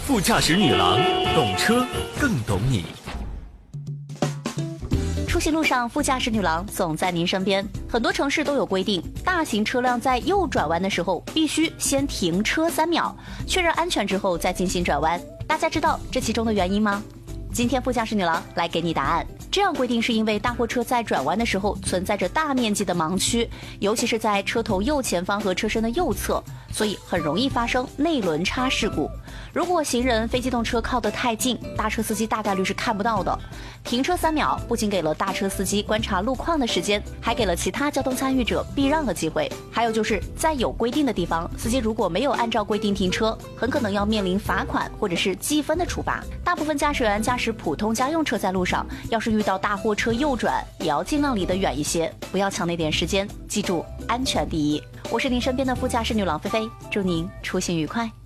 副驾驶女郎，懂车更懂你。 出行路上，副驾驶女郎总在您身边。很多城市都有规定，大型车辆在右转弯的时候必须先停车3秒，确认安全之后再进行转弯。大家知道这其中的原因吗？今天副驾驶女郎来给你答案。这样规定是因为大货车在转弯的时候存在着大面积的盲区，尤其是在车头右前方和车身的右侧，所以很容易发生内轮差事故。如果行人、非机动车靠得太近，大车司机大概率是看不到的。停车3秒不仅给了大车司机观察路况的时间，还给了其他交通参与者避让的机会。还有就是在有规定的地方，司机如果没有按照规定停车，很可能要面临罚款或者是记分的处罚。大部分驾驶员驾驶普通家用车在路上，要是遇到大货车右转，也要尽量离得远一些，不要抢那点时间。记住，安全第一。我是您身边的副驾驶女郎菲菲，祝您出行愉快。